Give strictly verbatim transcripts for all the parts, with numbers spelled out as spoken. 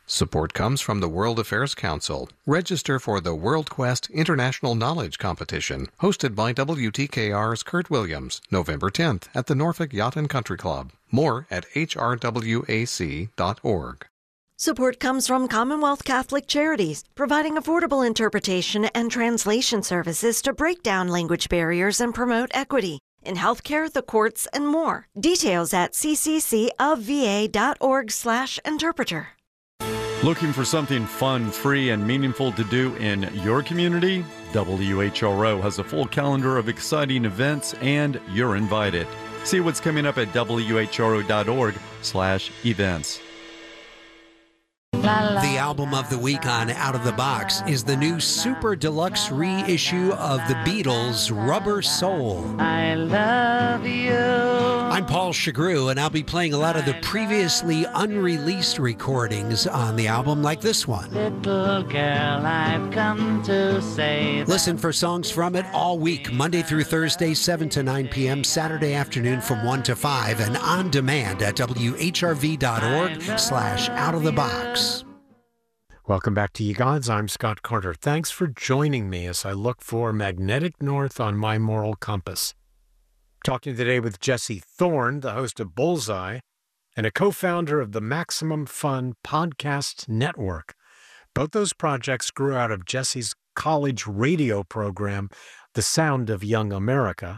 Support comes from the World Affairs Council. Register for the WorldQuest International Knowledge Competition, hosted by W T K R's Kurt Williams, November tenth at the Norfolk Yacht and Country Club. More at H R W A C dot org. Support comes from Commonwealth Catholic Charities, providing affordable interpretation and translation services to break down language barriers and promote equity in healthcare, the courts, and more. Details at c c c of v a dot org slash interpreter. Looking for something fun, free, and meaningful to do in your community? W H R O has a full calendar of exciting events, and you're invited. See what's coming up at w h r o dot org slash events. The album of the week on Out of the Box is the new super deluxe reissue of the Beatles' Rubber Soul. I love you. I'm Paul Chagru, and I'll be playing a lot of the previously unreleased recordings on the album, like this one. Little girl, I've come to say. Listen for songs from it all week, Monday through Thursday, seven to nine p.m., Saturday afternoon from one to five, and on demand at w h r v dot org slash out of the box. Welcome back to Ye Gods. I'm Scott Carter. Thanks for joining me as I look for magnetic north on my moral compass. Talking today with Jesse Thorne, the host of Bullseye, and a co-founder of the Maximum Fun Podcast Network. Both those projects grew out of Jesse's college radio program, The Sound of Young America,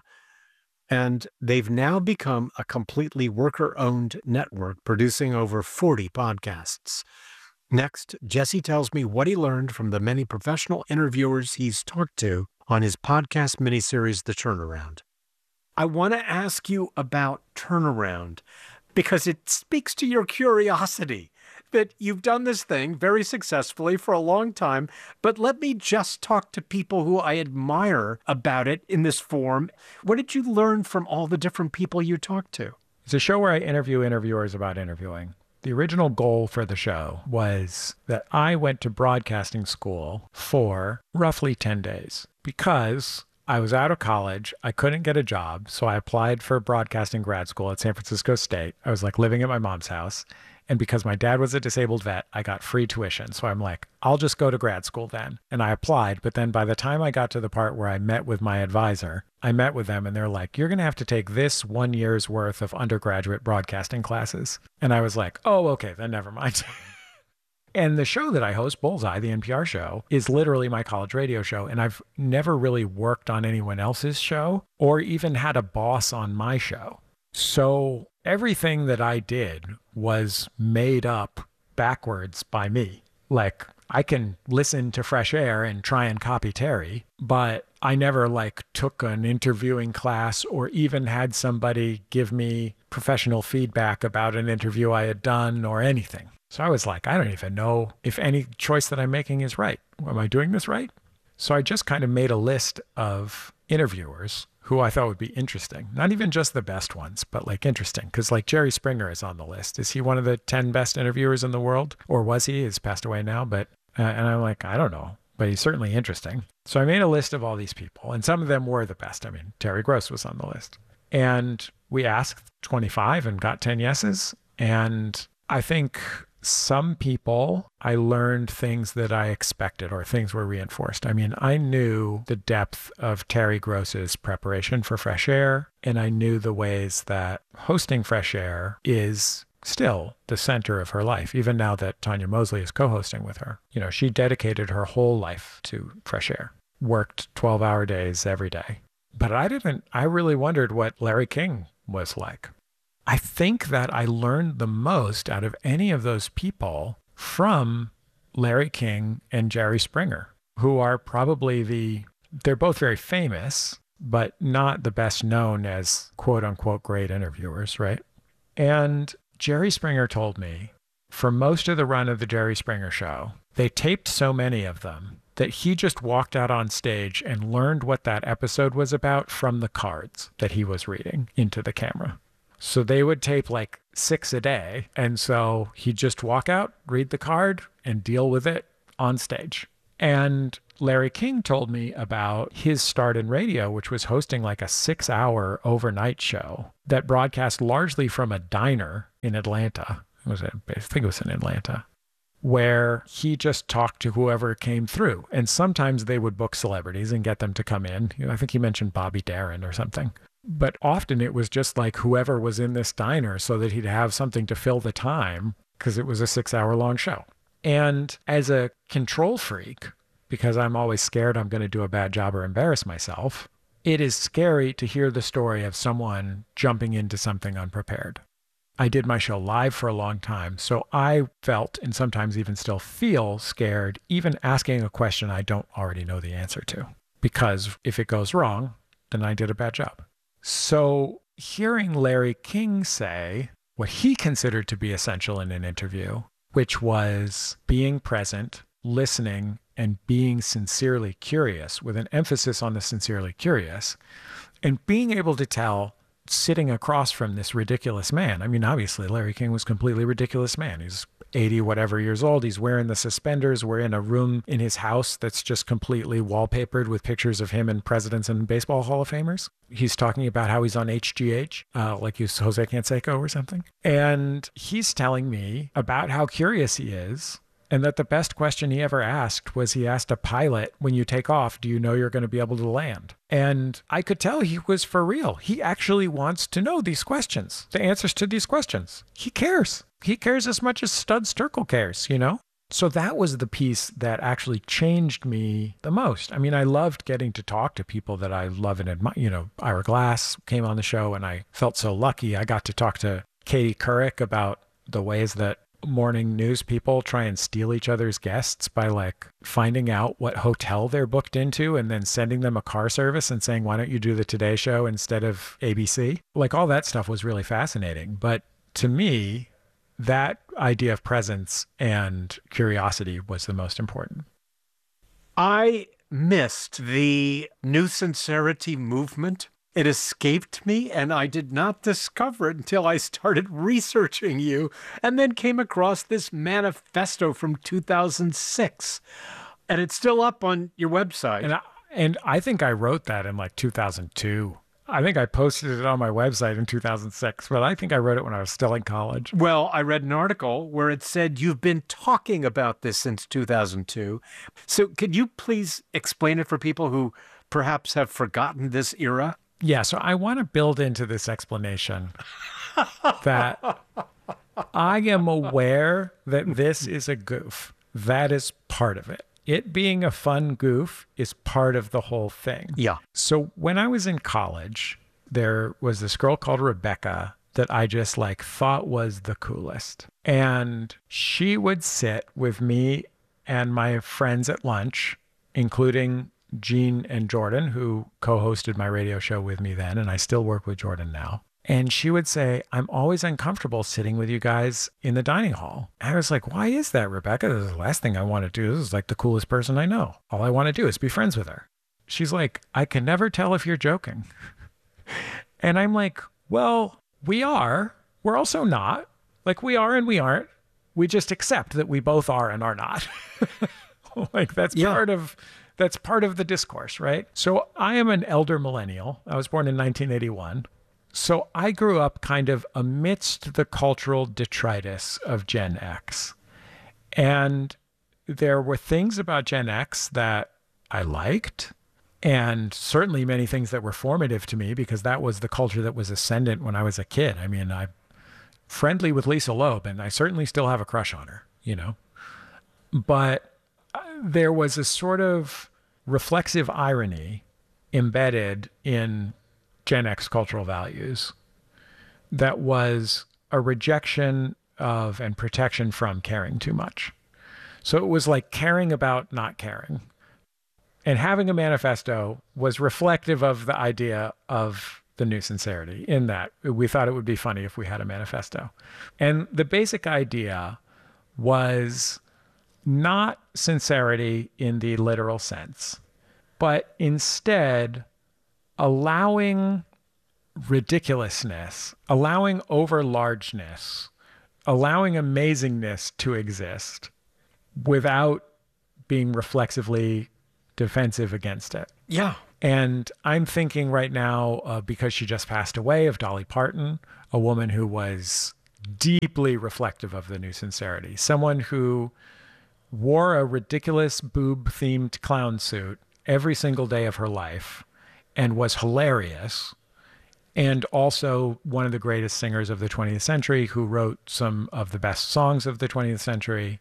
and they've now become a completely worker-owned network producing over forty podcasts. Next, Jesse tells me what he learned from the many professional interviewers he's talked to on his podcast miniseries, The Turnaround. I want to ask you about Turnaround because it speaks to your curiosity that you've done this thing very successfully for a long time, but let me just talk to people who I admire about it in this form. What did you learn from all the different people you talked to? It's a show where I interview interviewers about interviewing. The original goal for the show was that I went to broadcasting school for roughly ten days because I was out of college. I couldn't get a job. So I applied for broadcasting grad school at San Francisco State. I was like living at my mom's house. And because my dad was a disabled vet, I got free tuition. So I'm like, I'll just go to grad school then. And I applied. But then by the time I got to the part where I met with my advisor, I met with them and they're like, you're going to have to take this one year's worth of undergraduate broadcasting classes. And I was like, oh, okay, then never mind. And the show that I host, Bullseye, the N P R show, is literally my college radio show. And I've never really worked on anyone else's show or even had a boss on my show. So everything that I did was made up backwards by me. Like, I can listen to Fresh Air and try and copy Terry, but I never like took an interviewing class or even had somebody give me professional feedback about an interview I had done or anything. So I was like, I don't even know if any choice that I'm making is right. Am I doing this right? So I just kind of made a list of interviewers who I thought would be interesting. Not even just the best ones, but like interesting. Because like Jerry Springer is on the list. Is he one of the ten best interviewers in the world? Or was he? He's passed away now. But uh, and I'm like, I don't know. But he's certainly interesting. So I made a list of all these people. And some of them were the best. I mean, Terry Gross was on the list. And we asked twenty-five and got ten yeses. And I think some people, I learned things that I expected or things were reinforced. I mean, I knew the depth of Terry Gross's preparation for Fresh Air, and I knew the ways that hosting Fresh Air is still the center of her life, even now that Tanya Mosley is co-hosting with her. You know, she dedicated her whole life to Fresh Air, worked twelve-hour days every day. But I didn't, I really wondered what Larry King was like. I think that I learned the most out of any of those people from Larry King and Jerry Springer, who are probably the, they're both very famous, but not the best known as quote unquote great interviewers, right? And Jerry Springer told me for most of the run of the Jerry Springer show, they taped so many of them that he just walked out on stage and learned what that episode was about from the cards that he was reading into the camera. So they would tape like six a day. And so he'd just walk out, read the card, and deal with it on stage. And Larry King told me about his start in radio, which was hosting like a six hour overnight show that broadcast largely from a diner in Atlanta. It was, I think it was in Atlanta. where he just talked to whoever came through. And sometimes they would book celebrities and get them to come in. You know, I think he mentioned Bobby Darin or something. But often it was just like whoever was in this diner so that he'd have something to fill the time because it was a six hour long show. And as a control freak, because I'm always scared I'm going to do a bad job or embarrass myself, it is scary to hear the story of someone jumping into something unprepared. I did my show live for a long time, so I felt, and sometimes even still feel, scared even asking a question I don't already know the answer to. Because if it goes wrong, then I did a bad job. So hearing Larry King say what he considered to be essential in an interview, which was being present, listening, and being sincerely curious, with an emphasis on the sincerely curious, and being able to tell, sitting across from this ridiculous man. I mean, obviously, Larry King was a completely ridiculous man. He's eighty whatever years old. He's wearing the suspenders. We're in a room in his house that's just completely wallpapered with pictures of him and presidents and baseball Hall of Famers. He's talking about how he's on H G H, uh, like he's Jose Canseco or something. And he's telling me about how curious he is. And that the best question he ever asked was he asked a pilot, when you take off, do you know you're going to be able to land? And I could tell he was for real. He actually wants to know these questions, the answers to these questions. He cares. He cares as much as Stud Sterkel cares, you know? So that was the piece that actually changed me the most. I mean, I loved getting to talk to people that I love and admire. You know, Ira Glass came on the show and I felt so lucky. I got to talk to Katie Couric about the ways that morning news people try and steal each other's guests by like finding out what hotel they're booked into and then sending them a car service and saying, why don't you do the Today Show instead of A B C? Like all that stuff was really fascinating. But to me, that idea of presence and curiosity was the most important. I missed the New Sincerity movement. It escaped me, and I did not discover it until I started researching you and then came across this manifesto from two thousand six. And it's still up on your website. And I, and I think I wrote that in like two thousand two. I think I posted it on my website in two thousand six, but I think I wrote it when I was still in college. Well, I read an article where it said you've been talking about this since two thousand two. So could you please explain it for people who perhaps have forgotten this era? Yeah, so I want to build into this explanation that I am aware that this is a goof. That is part of it. It being a fun goof is part of the whole thing. Yeah. So when I was in college, there was this girl called Rebecca that I just like thought was the coolest. And she would sit with me and my friends at lunch, including Gene and Jordan, who co-hosted my radio show with me then, and I still work with Jordan now. And she would say, I'm always uncomfortable sitting with you guys in the dining hall. And I was like, why is that, Rebecca? This is the last thing I want to do. This is like the coolest person I know. All I want to do is be friends with her. She's like, I can never tell if you're joking. And I'm like, well, we are. We're also not. Like we are and we aren't. We just accept that we both are and are not. Like that's yeah. part of... That's part of the discourse, right? So I am an elder millennial. I was born in nineteen eighty-one. So I grew up kind of amidst the cultural detritus of Gen X. And there were things about Gen X that I liked, and certainly many things that were formative to me because that was the culture that was ascendant when I was a kid. I mean, I'm friendly with Lisa Loeb, and I certainly still have a crush on her, you know? But there was a sort of reflexive irony embedded in Gen X cultural values that was a rejection of and protection from caring too much. So it was like caring about not caring. And having a manifesto was reflective of the idea of the New Sincerity in that we thought it would be funny if we had a manifesto. And the basic idea was not sincerity in the literal sense, but instead allowing ridiculousness, allowing overlargeness, allowing amazingness to exist without being reflexively defensive against it. Yeah. And I'm thinking right now, uh, because she just passed away, of Dolly Parton, a woman who was deeply reflective of the New Sincerity. Someone who wore a ridiculous boob-themed clown suit every single day of her life and was hilarious, and also one of the greatest singers of the twentieth century, who wrote some of the best songs of the twentieth century.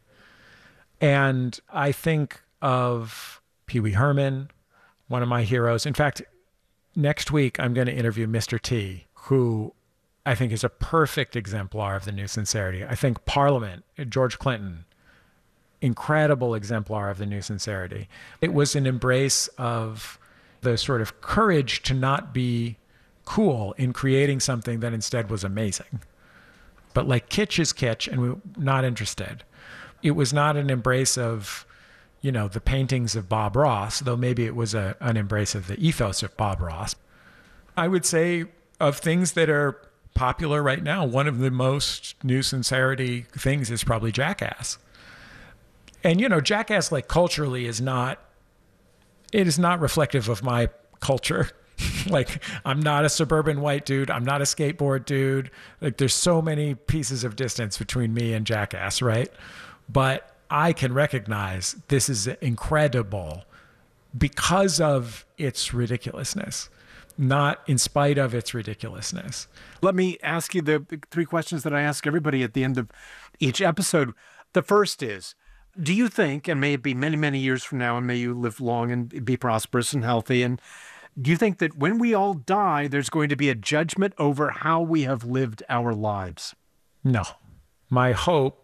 And I think of Pee Wee Herman, one of my heroes. In fact, next week I'm going to interview Mister T, who I think is a perfect exemplar of the New Sincerity. I think Parliament, George Clinton, incredible exemplar of the New Sincerity. It was an embrace of the sort of courage to not be cool in creating something that instead was amazing. But like kitsch is kitsch, and we're not interested. It was not an embrace of, you know, the paintings of Bob Ross, though maybe it was a, an embrace of the ethos of Bob Ross. I would say of things that are popular right now, one of the most New Sincerity things is probably Jackass. And, you know, Jackass, like, culturally is not, it is not reflective of my culture. Like, I'm not a suburban white dude. I'm not a skateboard dude. Like, there's so many pieces of distance between me and Jackass, right? But I can recognize this is incredible because of its ridiculousness, not in spite of its ridiculousness. Let me ask you the three questions that I ask everybody at the end of each episode. The first is, do you think, and may it be many, many years from now, and may you live long and be prosperous and healthy, and do you think that when we all die, there's going to be a judgment over how we have lived our lives? No. My hope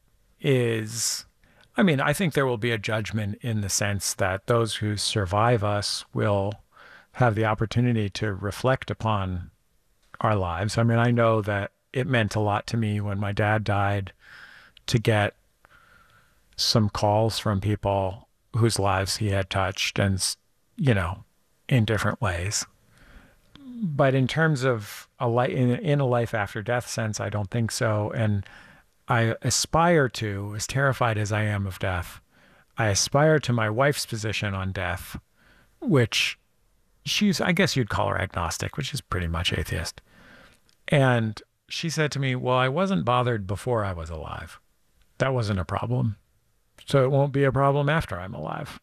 is, I mean, I think there will be a judgment in the sense that those who survive us will have the opportunity to reflect upon our lives. I mean, I know that it meant a lot to me when my dad died to get some calls from people whose lives he had touched, and, you know, in different ways. But in terms of a life, in, in a life after death sense, I don't think so. And I aspire to, as terrified as I am of death, I aspire to my wife's position on death, which she's, I guess you'd call her agnostic, which is pretty much atheist. And she said to me, well, I wasn't bothered before I was alive. That wasn't a problem. So it won't be a problem after I'm alive.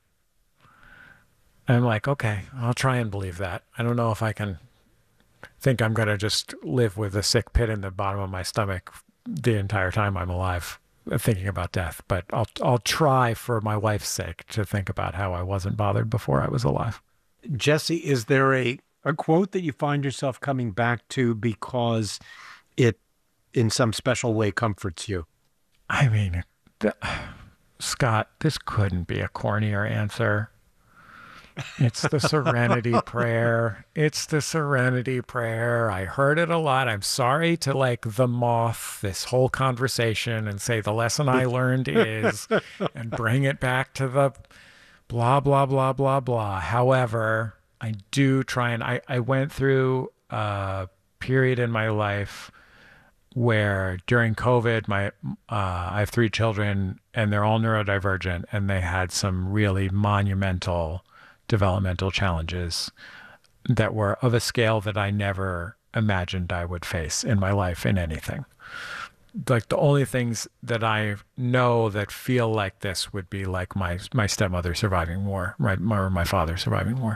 And I'm like, okay, I'll try and believe that. I don't know if I can think I'm going to just live with a sick pit in the bottom of my stomach the entire time I'm alive, thinking about death. But I'll I'll try, for my wife's sake, to think about how I wasn't bothered before I was alive. Jesse, is there a, a quote that you find yourself coming back to because it, in some special way, comforts you? I mean, th- Scott, this couldn't be a cornier answer. It's the Serenity Prayer. It's the Serenity Prayer. I heard it a lot. I'm sorry to, like, the moth this whole conversation and say the lesson I learned is, and bring it back to the blah, blah, blah, blah, blah. However, I do try, and I, I went through a period in my life where during COVID, my uh, I have three children and they're all neurodivergent, and they had some really monumental developmental challenges that were of a scale that I never imagined I would face in my life in anything. Like, the only things that I know that feel like this would be like my my stepmother surviving war, right, or my father surviving war.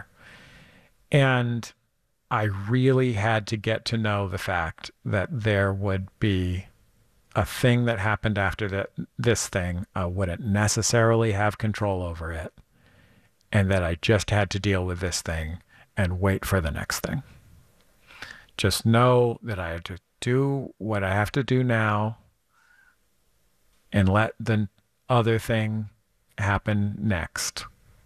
And I really had to get to know the fact that there would be a thing that happened after that, this thing. I wouldn't necessarily have control over it, and that I just had to deal with this thing and wait for the next thing. Just know that I had to do what I have to do now and let the other thing happen next.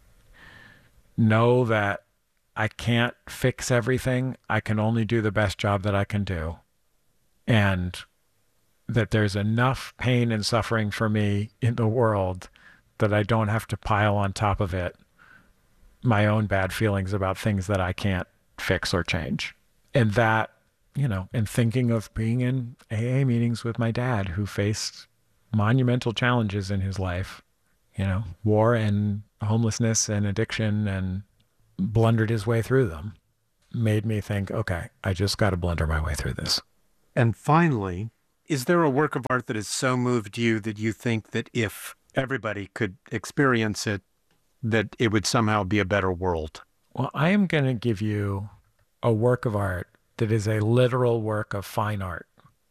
Know that I can't fix everything. I can only do the best job that I can do. And that there's enough pain and suffering for me in the world that I don't have to pile on top of it my own bad feelings about things that I can't fix or change. And that, you know, and thinking of being in A A meetings with my dad, who faced monumental challenges in his life, you know, war and homelessness and addiction, and blundered his way through them, made me think, okay, I just got to blunder my way through this. And finally, Is there a work of art that has so moved you that you think that if everybody could experience it, that it would somehow be a better world? Well, I am going to give you a work of art that is a literal work of fine art.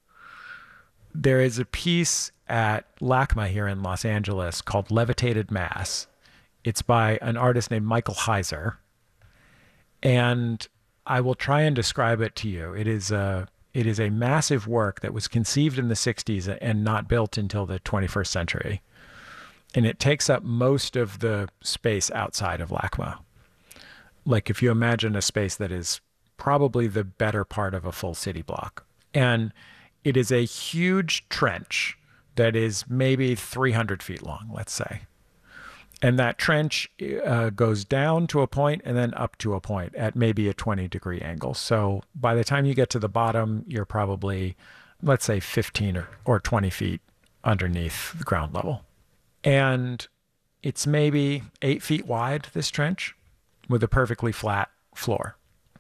There is a piece at LACMA here in Los Angeles called Levitated Mass. It's by an artist named Michael Heiser. And I will try and describe it to you. It is a, it is a massive work that was conceived in the sixties and not built until the twenty-first century. And it takes up most of the space outside of LACMA. Like if you imagine a space that is probably the better part of a full city block. And it is a huge trench that is maybe three hundred feet long, let's say. And that trench uh, goes down to a point and then up to a point at maybe a twenty degree angle. So by the time you get to the bottom, you're probably, let's say fifteen or, or twenty feet underneath the ground level. And it's maybe eight feet wide, this trench, with a perfectly flat floor.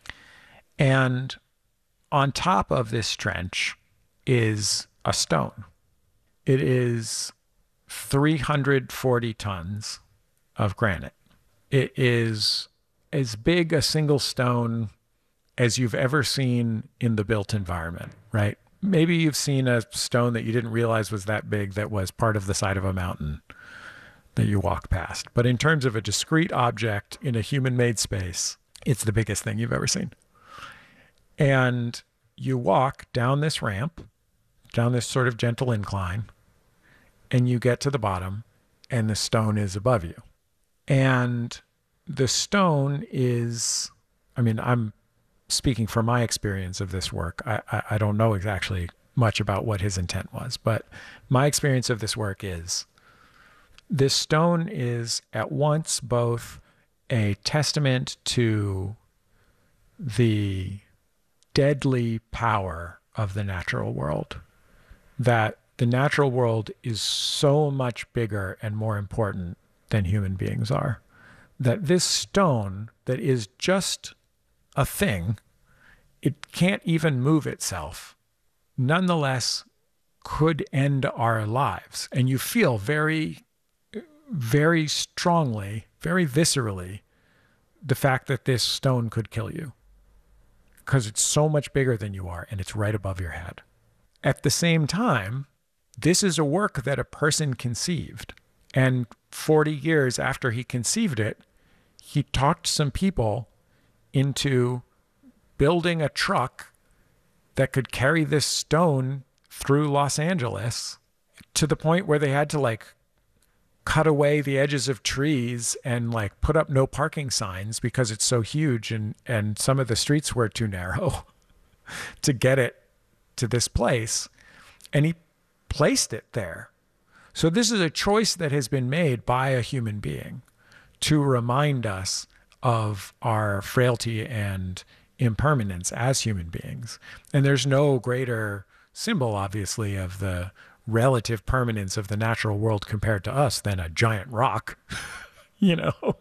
And on top of this trench is a stone. It is three hundred forty tons of granite. It is as big a single stone as you've ever seen in the built environment, right? Maybe you've seen a stone that you didn't realize was that big that was part of the side of a mountain that you walk past. But in terms of a discrete object in a human-made space, it's the biggest thing you've ever seen. And you walk down this ramp, down this sort of gentle incline, and you get to the bottom, and the stone is above you. And the stone is, I mean, I'm speaking from my experience of this work. I, I, I don't know exactly much about what his intent was, but my experience of this work is this stone is at once both a testament to the deadly power of the natural world, that the natural world is so much bigger and more important than human beings are, that this stone that is just a thing, it can't even move itself, nonetheless could end our lives. And you feel very, very strongly, very viscerally, the fact that this stone could kill you because it's so much bigger than you are and it's right above your head. At the same time, this is a work that a person conceived. And forty years after he conceived it, he talked some people into building a truck that could carry this stone through Los Angeles to the point where they had to like cut away the edges of trees and like put up no parking signs because it's so huge and, and some of the streets were too narrow to get it to this place. And he placed it there. So this is a choice that has been made by a human being to remind us of our frailty and impermanence as human beings. And there's no greater symbol, obviously, of the relative permanence of the natural world compared to us than a giant rock, you know?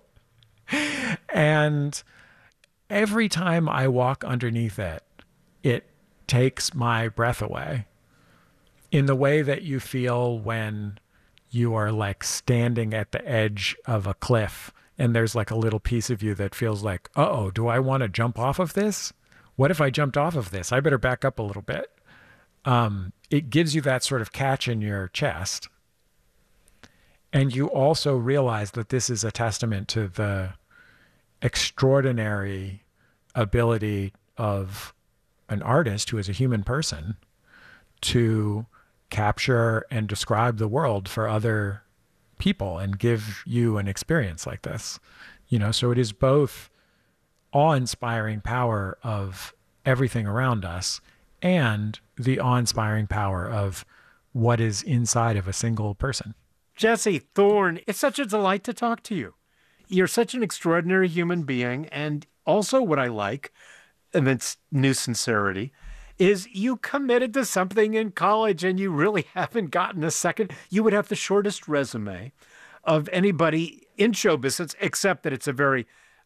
And every time I walk underneath it, it takes my breath away in the way that you feel when you are like standing at the edge of a cliff and there's like a little piece of you that feels like, uh-oh, do I want to jump off of this? What if I jumped off of this? I better back up a little bit. Um, it gives you that sort of catch in your chest. And you also realize that this is a testament to the extraordinary ability of an artist who is a human person to capture and describe the world for other people and give you an experience like this. You know, so it is both awe-inspiring power of everything around us and the awe-inspiring power of what is inside of a single person. Jesse Thorn, it's such a delight to talk to you. You're such an extraordinary human being. And also what I like, and it's new sincerity, is you committed to something in college and you really haven't gotten a second. You would have the shortest resume of anybody in show business, except that it's a very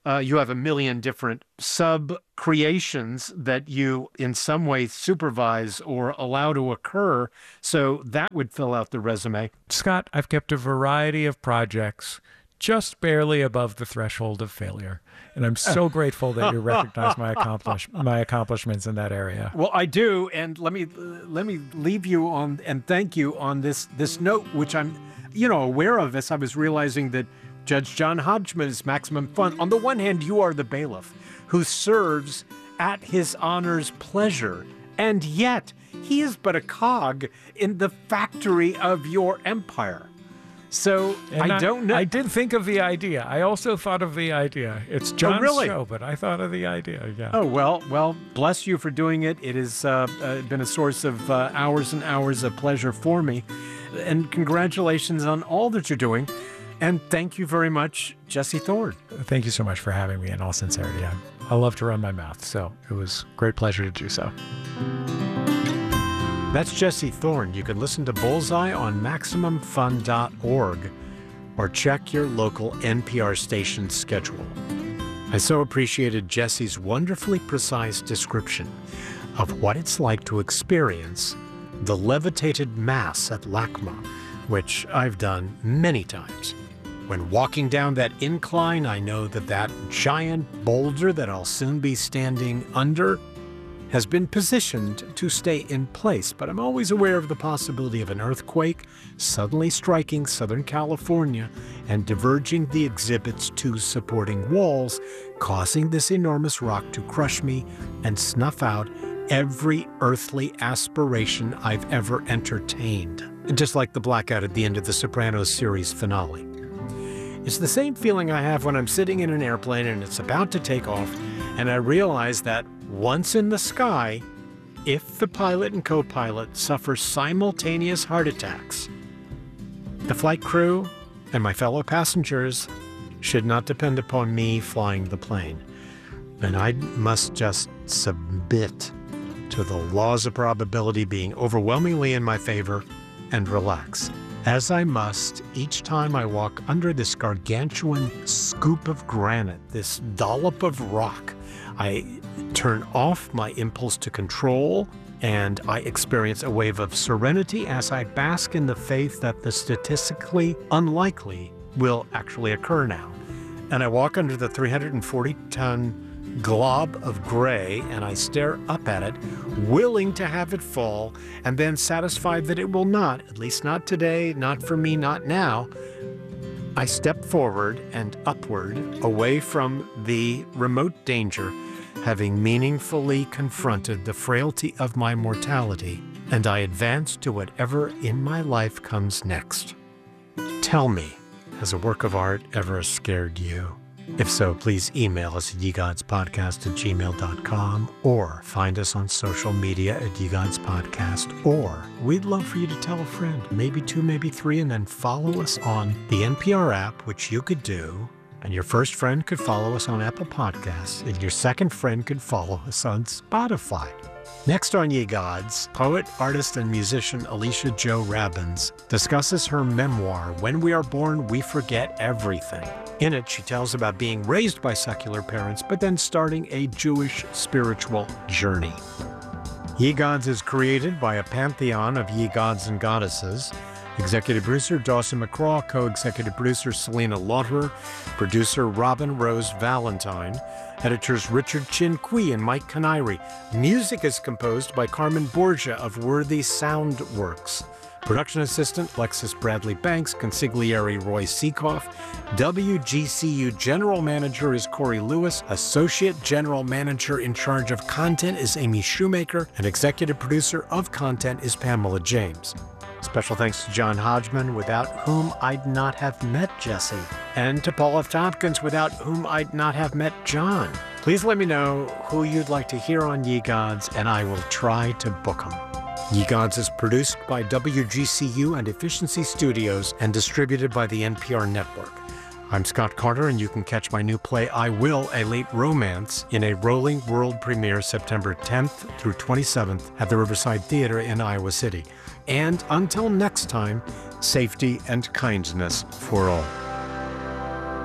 Uh, you have a million different sub-creations that you in some way supervise or allow to occur. So that would fill out the resume. Scott, I've kept a variety of projects just barely above the threshold of failure. And I'm so grateful that you recognize my accomplish my accomplishments in that area. Well, I do, and let me let me leave you on and thank you on this this note, which I'm, you know, aware of as I was realizing that Judge John Hodgman is Maximum Fun. On the one hand, you are the bailiff who serves at his honor's pleasure, and yet he is but a cog in the factory of your empire. So And I don't know. I did think of the idea. I also thought of the idea. It's John's really? show, but I thought of the idea. Yeah. Oh, well, well, bless you for doing it. It has uh, uh, been a source of uh, hours and hours of pleasure for me. And congratulations on all that you're doing. And thank you very much, Jesse Thorn. Thank you so much for having me in all sincerity. I, I love to run my mouth, so it was a great pleasure to do so. That's Jesse Thorn. You can listen to Bullseye on Maximum Fun dot org or check your local N P R station schedule. I so appreciated Jesse's wonderfully precise description of what it's like to experience the levitated mass at LACMA, which I've done many times. When walking down that incline, I know that that giant boulder that I'll soon be standing under has been positioned to stay in place, but I'm always aware of the possibility of an earthquake suddenly striking Southern California and diverging the exhibit's two supporting walls, causing this enormous rock to crush me and snuff out every earthly aspiration I've ever entertained. Just like the blackout at the end of the Sopranos series finale. It's the same feeling I have when I'm sitting in an airplane and it's about to take off, and I realize that once in the sky, if the pilot and co-pilot suffer simultaneous heart attacks, the flight crew and my fellow passengers should not depend upon me flying the plane. And I must just submit to the laws of probability being overwhelmingly in my favor and relax, as I must each time I walk under this gargantuan scoop of granite, this dollop of rock. I turn off my impulse to control, and I experience a wave of serenity as I bask in the faith that the statistically unlikely will actually occur now. And I walk under the three hundred forty ton glob of gray, and I stare up at it, willing to have it fall, and then satisfied that it will not, at least not today, not for me, not now. I step forward and upward, away from the remote danger, having meaningfully confronted the frailty of my mortality, and I advance to whatever in my life comes next. Tell me, has a work of art ever scared you? If so, please email us at yegodspodcast at gmail dot com or find us on social media at yegodspodcast, or we'd love for you to tell a friend, maybe two, maybe three, and then follow us on the N P R app, which you could do, and your first friend could follow us on Apple Podcasts, and your second friend could follow us on Spotify. Next on Ye Gods, poet, artist, and musician Alicia Jo Rabbins discusses her memoir, When We Are Born, We Forget Everything. In it, she tells about being raised by secular parents, but then starting a Jewish spiritual journey. Ye Gods is created by a pantheon of ye gods and goddesses. Executive producer Dawson McCraw, co-executive producer Selena Lauterer, producer Robin Rose Valentine, editors Richard Chin Kui and Mike Canary. Music is composed by Carmen Borgia of Worthy Sound Works. Production assistant Lexus Bradley Banks, consigliere Roy Seekoff. W G C U general manager is Corey Lewis. Associate general manager in charge of content is Amy Shoemaker. And executive producer of content is Pamela James. Special thanks to John Hodgman, without whom I'd not have met Jesse, and to Paul F. Tompkins, without whom I'd not have met John. Please let me know who you'd like to hear on Ye Gods, and I will try to book them. Ye Gods is produced by W G C U and Efficiency Studios and distributed by the N P R Network. I'm Scott Carter, and you can catch my new play, I Will, A Late Romance, in a rolling world premiere September tenth through twenty-seventh at the Riverside Theater in Iowa City. And until next time, safety and kindness for all.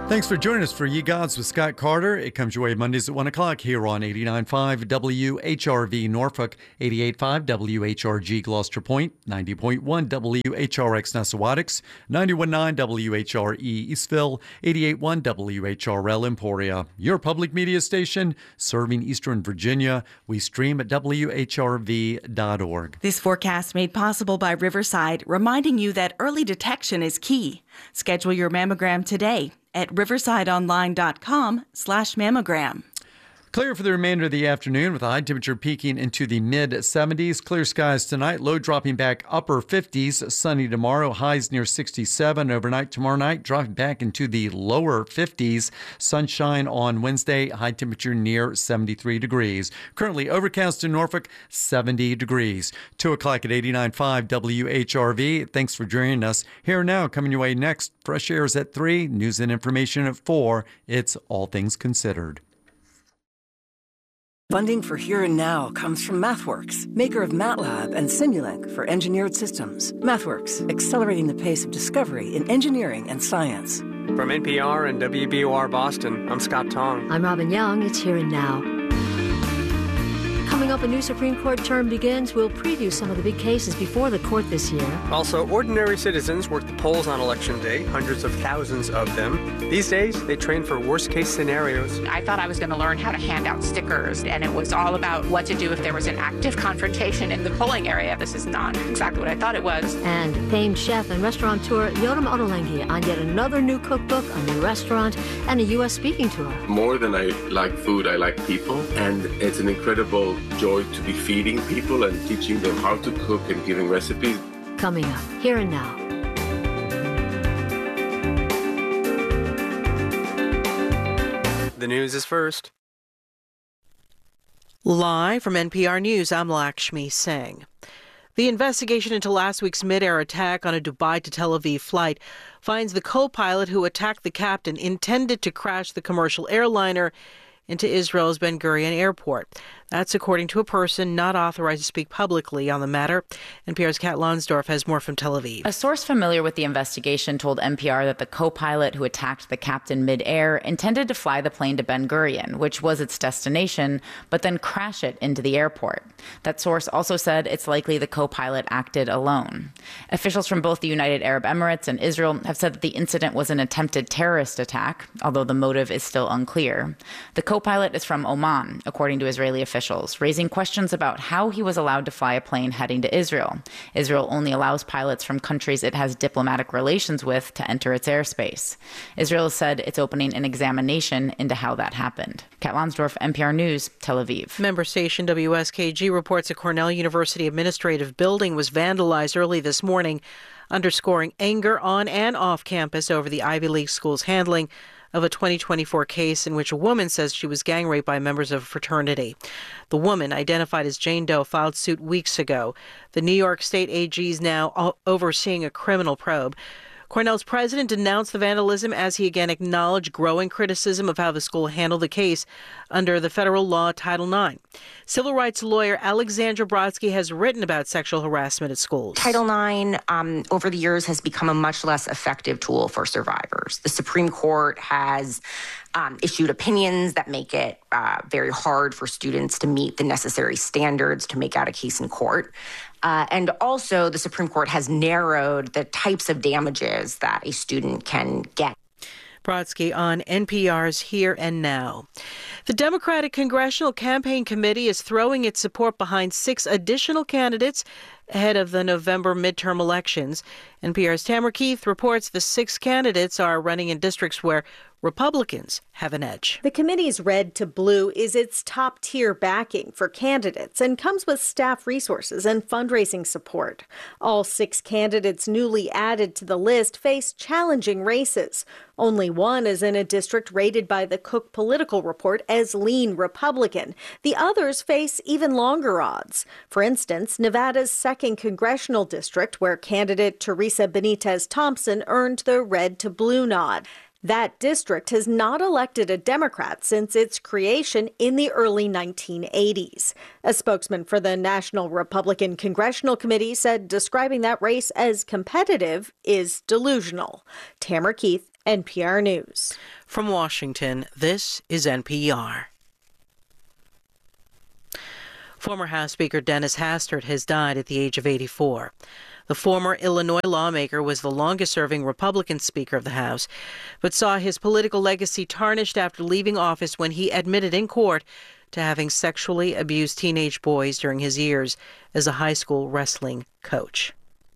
Thanks for joining us for Ye Gods with Scott Carter. It comes your way Mondays at one o'clock here on eighty-nine point five W H R V Norfolk, eighty-eight point five W H R G Gloucester Point, ninety point one W H R X Nessawadox, ninety-one point nine W H R E Eastville, eighty-eight point one W H R L Emporia. Your public media station serving Eastern Virginia. We stream at W H R V dot org. This forecast made possible by Riverside, reminding you that early detection is key. Schedule your mammogram today at riversideonline.com slash mammogram. Clear for the remainder of the afternoon with a high temperature peaking into the mid seventies. Clear skies tonight, low dropping back upper fifties. Sunny tomorrow, highs near sixty-seven. Overnight tomorrow night, dropping back into the lower fifties. Sunshine on Wednesday, high temperature near seventy-three degrees. Currently overcast in Norfolk, seventy degrees. two o'clock at eighty-nine point five W H R V. Thanks for joining us. Here now, coming your way next, Fresh Airs at three, news and information at four. It's All Things Considered. Funding for Here and Now comes from MathWorks, maker of MATLAB and Simulink for engineered systems. MathWorks, accelerating the pace of discovery in engineering and science. From N P R and W B O R Boston, I'm Scott Tong. I'm Robin Young. It's Here and Now. Coming up, a new Supreme Court term begins. We'll preview some of the big cases before the court this year. Also, ordinary citizens work the polls on Election Day, hundreds of thousands of them. These days, they train for worst-case scenarios. I thought I was going to learn how to hand out stickers, and it was all about what to do if there was an active confrontation in the polling area. This is not exactly what I thought it was. And famed chef and restaurateur Yotam Ottolenghi on yet another new cookbook, a new restaurant, and a U S speaking tour. More than I like food, I like people, and it's an incredible joy to be feeding people and teaching them how to cook and giving recipes. Coming up, Here and Now. The news is first. Live from N P R News, I'm Lakshmi Singh. The investigation into last week's mid-air attack on a Dubai to Tel Aviv flight finds the co-pilot who attacked the captain intended to crash the commercial airliner into Israel's Ben Gurion airport. That's according to a person not authorized to speak publicly on the matter. N P R's Kat Lonsdorf has more from Tel Aviv. A source familiar with the investigation told N P R that the co-pilot who attacked the captain mid-air intended to fly the plane to Ben Gurion, which was its destination, but then crash it into the airport. That source also said it's likely the co-pilot acted alone. Officials from both the United Arab Emirates and Israel have said that the incident was an attempted terrorist attack, although the motive is still unclear. The co-pilot is from Oman, according to Israeli officials. Officials, raising questions about how he was allowed to fly a plane heading to Israel. Israel only allows pilots from countries it has diplomatic relations with to enter its airspace. Israel said it's opening an examination into how that happened. Kat Lonsdorf, N P R News, Tel Aviv. Member station W S K G reports a Cornell University administrative building was vandalized early this morning, underscoring anger on and off campus over the Ivy League school's handling of a twenty twenty-four case in which a woman says she was gang raped by members of a fraternity. The woman, identified as Jane Doe, filed suit weeks ago. The New York State A G is now overseeing a criminal probe. Cornell's president denounced the vandalism as he again acknowledged growing criticism of how the school handled the case under the federal law Title nine. Civil rights lawyer Alexandra Brodsky has written about sexual harassment at schools. Title nine, um, over the years, has become a much less effective tool for survivors. The Supreme Court has um, issued opinions that make it uh, very hard for students to meet the necessary standards to make out a case in court. Uh, and also, the Supreme Court has narrowed the types of damages that a student can get. Brodsky on N P R's Here and Now. The Democratic Congressional Campaign Committee is throwing its support behind six additional candidates ahead of the November midterm elections. N P R's Tamara Keith reports the six candidates are running in districts where Republicans have an edge. The committee's red to blue is its top-tier backing for candidates and comes with staff resources and fundraising support. All six candidates newly added to the list face challenging races. Only one is in a district rated by the Cook Political Report as lean Republican. The others face even longer odds. For instance, Nevada's second congressional district, where candidate Teresa Benitez Thompson earned the red to blue nod. That district has not elected a Democrat since its creation in the early nineteen eighties. A spokesman for the National Republican Congressional Committee said describing that race as competitive is delusional. Tamara Keith, N P R News. From Washington, this is N P R. Former House Speaker Dennis Hastert has died at the age of eighty-four. The former Illinois lawmaker was the longest-serving Republican Speaker of the House, but saw his political legacy tarnished after leaving office when he admitted in court to having sexually abused teenage boys during his years as a high school wrestling coach.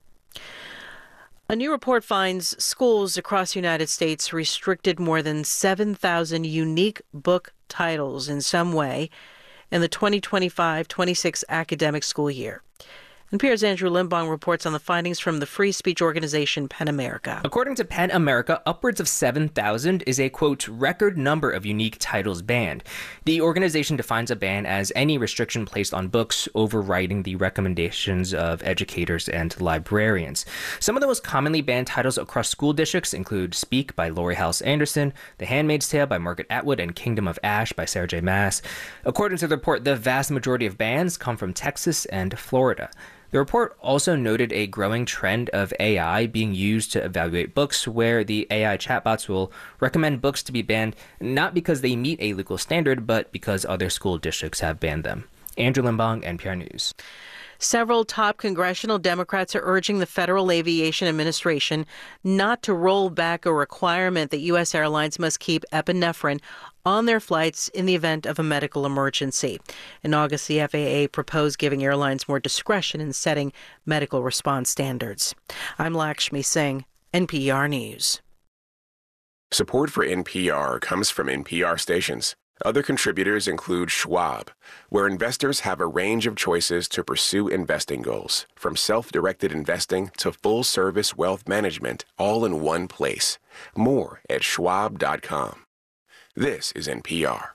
A new report finds schools across the United States restricted more than seven thousand unique book titles in some way in the twenty twenty-five twenty-six academic school year. N P R's Andrew Limbong reports on the findings from the free speech organization PEN America. According to PEN America, upwards of seven thousand is a, quote, record number of unique titles banned. The organization defines a ban as any restriction placed on books overriding the recommendations of educators and librarians. Some of the most commonly banned titles across school districts include Speak by Lori Halse Anderson, The Handmaid's Tale by Margaret Atwood, and Kingdom of Ash by Sarah J. Maas. According to the report, the vast majority of bans come from Texas and Florida. The report also noted a growing trend of A I being used to evaluate books, where the A I chatbots will recommend books to be banned not because they meet a legal standard, but because other school districts have banned them. Andrew Limbong, N P R News. Several top congressional Democrats are urging the Federal Aviation Administration not to roll back a requirement that U S airlines must keep epinephrine on their flights in the event of a medical emergency. In August, the F A A proposed giving airlines more discretion in setting medical response standards. I'm Lakshmi Singh, N P R News. Support for N P R comes from N P R stations. Other contributors include Schwab, where investors have a range of choices to pursue investing goals, from self-directed investing to full-service wealth management, all in one place. More at schwab dot com. This is N P R.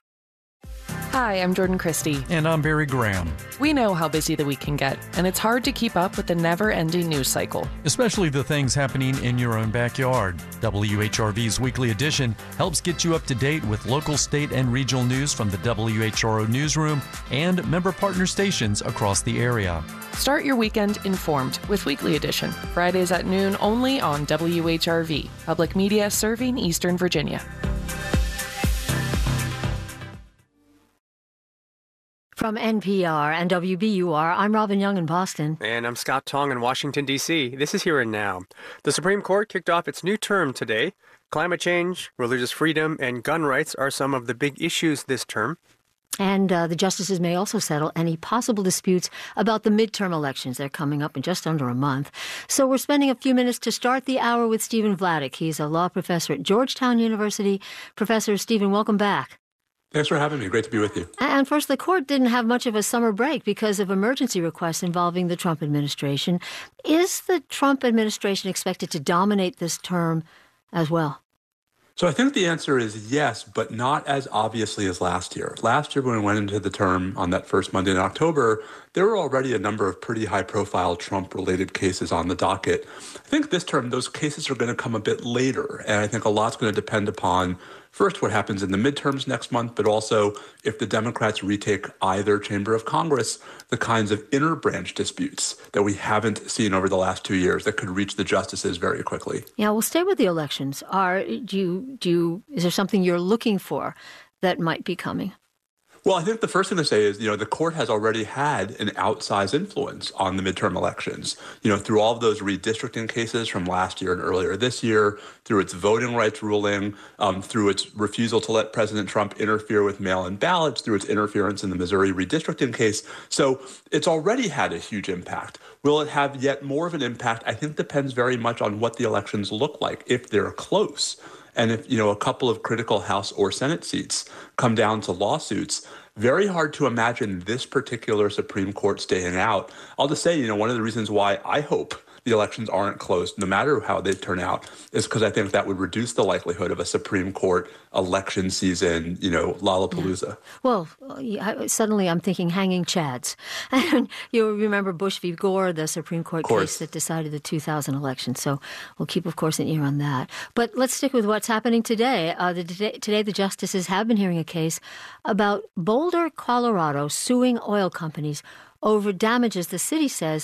Hi, I'm Jordan Christie. And I'm Barry Graham. We know how busy the week can get, and it's hard to keep up with the never-ending news cycle. Especially the things happening in your own backyard. W H R V's Weekly Edition helps get you up to date with local, state, and regional news from the W H R O newsroom and member partner stations across the area. Start your weekend informed with Weekly Edition, Fridays at noon only on W H R V, public media serving Eastern Virginia. From N P R and W B U R, I'm Robin Young in Boston. And I'm Scott Tong in Washington, D C This is Here and Now. The Supreme Court kicked off its new term today. Climate change, religious freedom, and gun rights are some of the big issues this term. And uh, the justices may also settle any possible disputes about the midterm elections. They're coming up in just under a month. So we're spending a few minutes to start the hour with Stephen Vladeck. He's a law professor at Georgetown University. Professor Stephen, welcome back. Thanks for having me. Great to be with you. And first, the court didn't have much of a summer break because of emergency requests involving the Trump administration. Is the Trump administration expected to dominate this term as well? So I think the answer is yes, but not as obviously as last year. Last year, when we went into the term on that first Monday in October, there were already a number of pretty high-profile Trump-related cases on the docket. I think this term, those cases are going to come a bit later, and I think a lot's going to depend upon, first, what happens in the midterms next month, but also if the Democrats retake either chamber of Congress, the kinds of inter-branch disputes that we haven't seen over the last two years that could reach the justices very quickly. Yeah, we'll stay with the elections. Are do you, do you, is there something you're looking for that might be coming? Well, I think the first thing to say is, you know, the court has already had an outsized influence on the midterm elections, you know, through all of those redistricting cases from last year and earlier this year, through its voting rights ruling, um, through its refusal to let President Trump interfere with mail-in ballots, through its interference in the Missouri redistricting case. So it's already had a huge impact. Will it have yet more of an impact? I think depends very much on what the elections look like, if they're close. And if, you know, a couple of critical House or Senate seats come down to lawsuits, very hard to imagine this particular Supreme Court staying out. I'll just say, you know, one of the reasons why I hope the elections aren't closed, no matter how they turn out, is because I think that would reduce the likelihood of a Supreme Court election season, you know, Lollapalooza. Yeah. Well, suddenly I'm thinking hanging chads. And you remember Bush v. Gore, the Supreme Court case that decided the two thousand election. So we'll keep, of course, an ear on that. But let's stick with what's happening today. Uh, the, today, the justices have been hearing a case about Boulder, Colorado, suing oil companies over damages the city says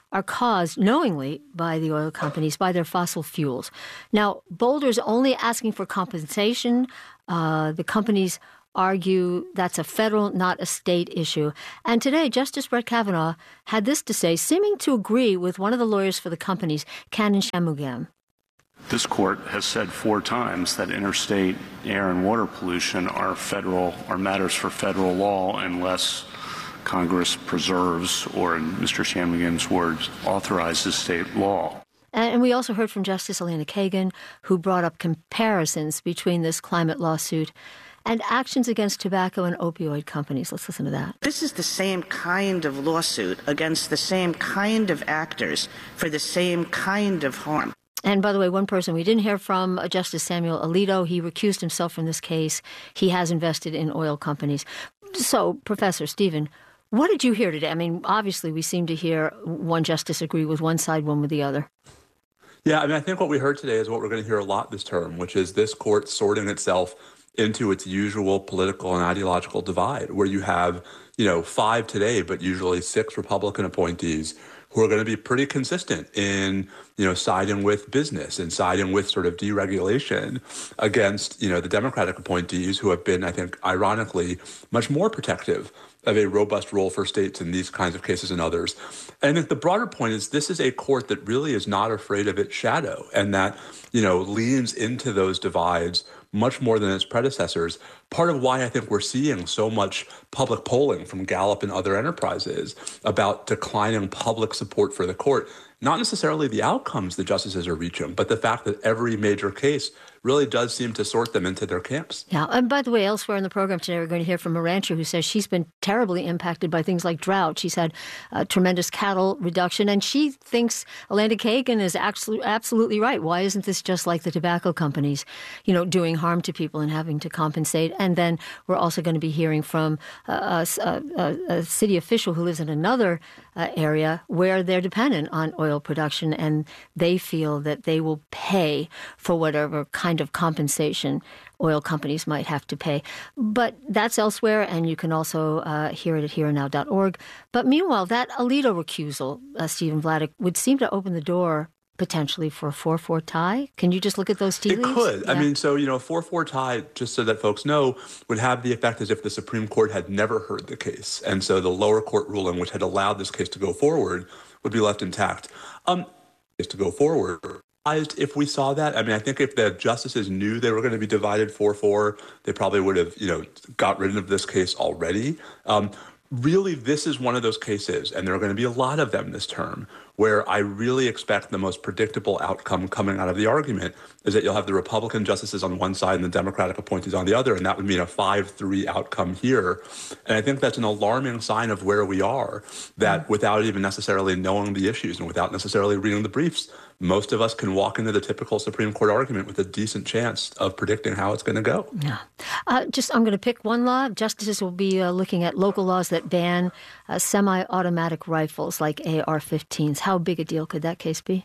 are caused knowingly by the oil companies, by their fossil fuels. Now, Boulder's only asking for compensation. Uh, the companies argue that's a federal, not a state issue. And today, Justice Brett Kavanaugh had this to say, seeming to agree with one of the lawyers for the companies, Kannan Shanmugam. This court has said four times that interstate air and water pollution are federal, are matters for federal law unless Congress preserves, or in Mister Shanmugam's words, authorizes state law. And we also heard from Justice Elena Kagan, who brought up comparisons between this climate lawsuit and actions against tobacco and opioid companies. Let's listen to that. This is the same kind of lawsuit against the same kind of actors for the same kind of harm. And by the way, one person we didn't hear from, uh, Justice Samuel Alito, he recused himself from this case. He has invested in oil companies. So, Professor Stephen, what did you hear today? I mean, obviously we seem to hear one justice agree with one side, one with the other. Yeah, I mean, I think what we heard today is what we're going to hear a lot this term, which is this court sorting itself into its usual political and ideological divide, where you have, you know, five today, but usually six Republican appointees who are going to be pretty consistent in, you know, siding with business and siding with sort of deregulation against, you know, the Democratic appointees who have been, I think, ironically, much more protective of a robust role for states in these kinds of cases and others. And I think the broader point is this is a court that really is not afraid of its shadow and that, you know, leans into those divides much more than its predecessors. Part of why I think we're seeing so much public polling from Gallup and other enterprises about declining public support for the court, not necessarily the outcomes the justices are reaching, but the fact that every major case really does seem to sort them into their camps. Yeah, and by the way, elsewhere in the program today, we're going to hear from a rancher who says she's been terribly impacted by things like drought. She's had a tremendous cattle reduction, and she thinks Elena Kagan is absolutely, absolutely right. Why isn't this just like the tobacco companies, you know, doing harm to people and having to compensate? And then we're also going to be hearing from a, a, a, a city official who lives in another uh, area where they're dependent on oil production, and they feel that they will pay for whatever kind of compensation oil companies might have to pay. But that's elsewhere, and you can also uh, hear it at here and now dot org. But meanwhile, that Alito recusal, uh, Stephen Vladeck, would seem to open the door potentially for a four four tie. Can you just look at those tea leaves? It could. Yeah. I mean, so, you know, a four four tie, just so that folks know, would have the effect as if the Supreme Court had never heard the case. And so the lower court ruling, which had allowed this case to go forward, would be left intact. Um, to go forward. If we saw that, I mean, I think if the justices knew they were going to be divided four four, they probably would have, you know, got rid of this case already. Um, really, this is one of those cases, and there are going to be a lot of them this term, where I really expect the most predictable outcome coming out of the argument is that you'll have the Republican justices on one side and the Democratic appointees on the other, and that would mean a five three outcome here. And I think that's an alarming sign of where we are, that without even necessarily knowing the issues and without necessarily reading the briefs, most of us can walk into the typical Supreme Court argument with a decent chance of predicting how it's going to go. Yeah. Uh, just, I'm going to pick one law. Justices will be uh, looking at local laws that ban uh, semi-automatic rifles like A R fifteens. How big a deal could that case be?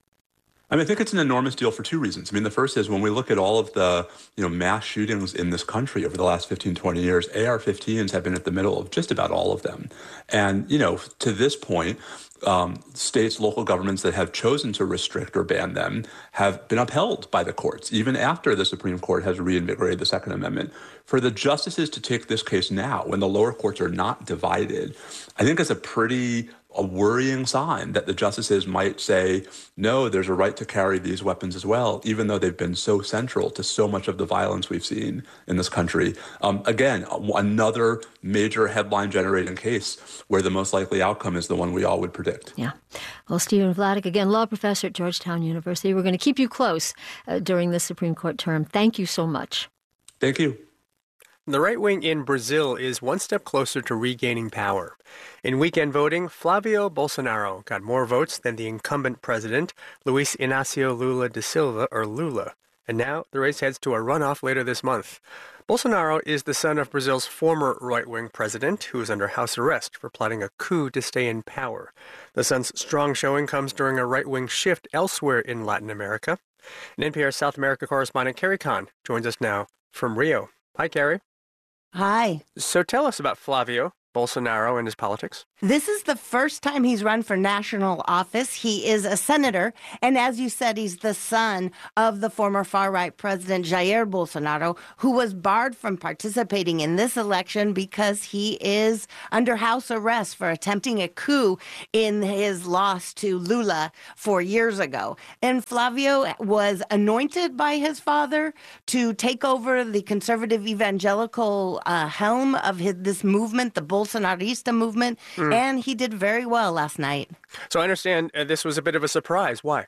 I mean, I think it's an enormous deal for two reasons. I mean, the first is when we look at all of the, you know, mass shootings in this country over the last fifteen, twenty years, A R fifteens have been at the middle of just about all of them. And, you know, to this point, um, states, local governments that have chosen to restrict or ban them have been upheld by the courts, even after the Supreme Court has reinvigorated the Second Amendment. For the justices to take this case now, when the lower courts are not divided, I think is a pretty a worrying sign that the justices might say, no, there's a right to carry these weapons as well, even though they've been so central to so much of the violence we've seen in this country. Um, again, another major headline-generating case where the most likely outcome is the one we all would predict. Yeah. Well, Stephen Vladeck, again, law professor at Georgetown University. We're going to keep you close uh, during the Supreme Court term. Thank you so much. Thank you. The right wing in Brazil is one step closer to regaining power. In weekend voting, Flavio Bolsonaro got more votes than the incumbent president, Luiz Inácio Lula da Silva, or Lula. And now the race heads to a runoff later this month. Bolsonaro is the son of Brazil's former right-wing president, who is under house arrest for plotting a coup to stay in power. The son's strong showing comes during a right-wing shift elsewhere in Latin America. And N P R South America correspondent Carrie Kahn joins us now from Rio. Hi, Carrie. Hi. So tell us about Flavio. Bolsonaro and his politics? This is the first time he's run for national office. He is a senator, and as you said, he's the son of the former far-right president Jair Bolsonaro, who was barred from participating in this election because he is under house arrest for attempting a coup in his loss to Lula four years ago. And Flavio was anointed by his father to take over the conservative evangelical uh, helm of his, this movement, the Bolsonarista movement, mm. and he did very well last night. So I understand uh, this was a bit of a surprise. Why?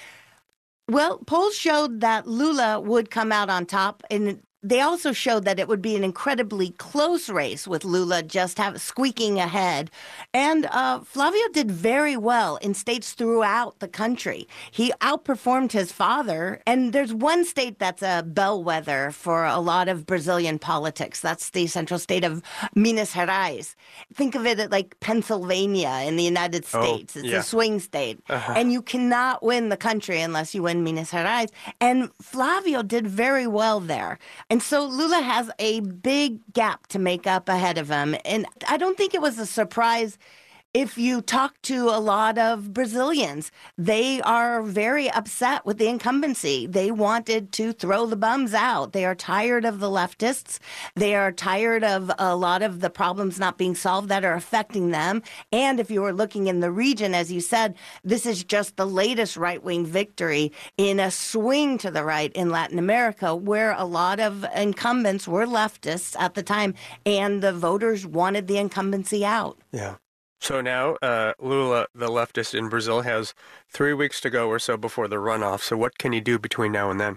Well, polls showed that Lula would come out on top, and they also showed that it would be an incredibly close race with Lula just have, squeaking ahead. And uh, Flavio did very well in states throughout the country. He outperformed his father. And there's one state that's a bellwether for a lot of Brazilian politics. That's the central state of Minas Gerais. Think of it like Pennsylvania in the United States. Oh, it's yeah. a swing state. Uh-huh. And you cannot win the country unless you win Minas Gerais. And Flavio did very well there. And so Lula has a big gap to make up ahead of him. And I don't think it was a surprise if you talk to a lot of Brazilians. They are very upset with the incumbency. They wanted to throw the bums out. They are tired of the leftists. They are tired of a lot of the problems not being solved that are affecting them. And if you were looking in the region, as you said, this is just the latest right-wing victory in a swing to the right in Latin America, where a lot of incumbents were leftists at the time, and the voters wanted the incumbency out. Yeah. So now uh, Lula, the leftist in Brazil, has three weeks to go or so before the runoff. So what can he do between now and then?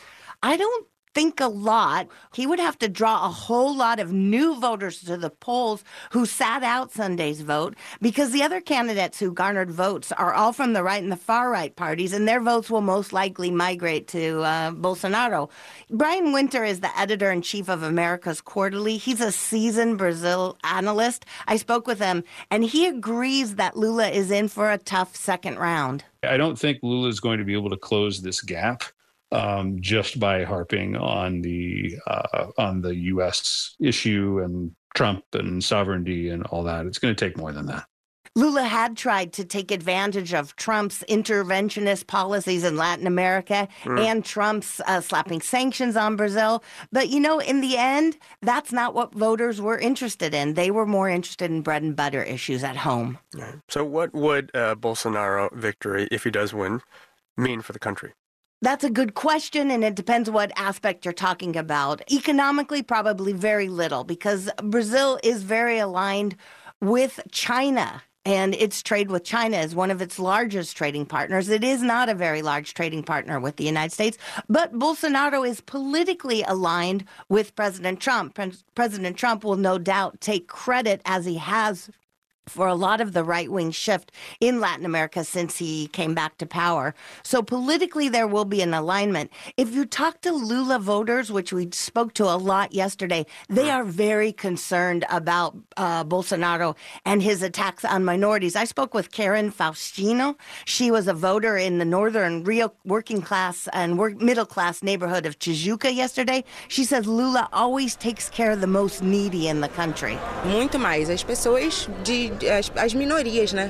I don't think a lot. He would have to draw a whole lot of new voters to the polls who sat out Sunday's vote, because the other candidates who garnered votes are all from the right and the far right parties, and their votes will most likely migrate to uh, Bolsonaro. Brian Winter is the editor-in-chief of America's Quarterly. He's a seasoned Brazil analyst. I spoke with him, and he agrees that Lula is in for a tough second round. I don't think Lula is going to be able to close this gap Um, just by harping on the uh, on the U S issue and Trump and sovereignty and all that. It's going to take more than that. Lula had tried to take advantage of Trump's interventionist policies in Latin America mm. and Trump's uh, slapping sanctions on Brazil. But, you know, in the end, that's not what voters were interested in. They were more interested in bread and butter issues at home. Right. So what would uh, Bolsonaro victory, if he does win, mean for the country? That's a good question, and it depends what aspect you're talking about. Economically, probably very little, because Brazil is very aligned with China, and its trade with China is one of its largest trading partners. It is not a very large trading partner with the United States, but Bolsonaro is politically aligned with President Trump. Pre- President Trump will no doubt take credit, as he has for a lot of the right-wing shift in Latin America since he came back to power. So politically, there will be an alignment. If you talk to Lula voters, which we spoke to a lot yesterday, they are very concerned about uh, Bolsonaro and his attacks on minorities. I spoke with Karen Faustino. She was a voter in the northern Rio working class and work, middle class neighborhood of Tijuca yesterday. She says Lula always takes care of the most needy in the country. Muito mais. As pessoas de As, as minorias, né?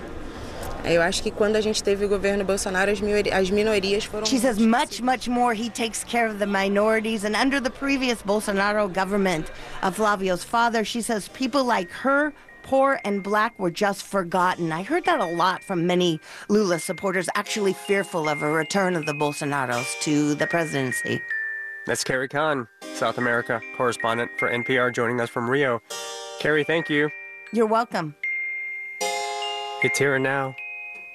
Eu acho que quando a gente teve o governo Bolsonaro, as, minori- as minorias foram... She says much, much more. He takes care of the minorities. And under the previous Bolsonaro government of Flavio's father, she says people like her, poor and black, were just forgotten. I heard that a lot from many Lula supporters, actually fearful of a return of the Bolsonaros to the presidency. That's Carrie Kahn, South America correspondent for N P R, joining us from Rio. Carrie, thank you. You're welcome. It's Here and Now.